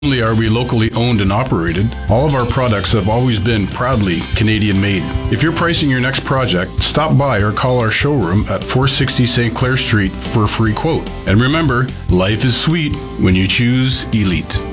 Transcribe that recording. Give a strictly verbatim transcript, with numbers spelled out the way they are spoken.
Not only are we locally owned and operated, all of our products have always been proudly Canadian made. If you're pricing your next project, stop by or call our showroom at four sixty Saint Clair Street for a free quote. And remember, life is sweet when you choose Elite.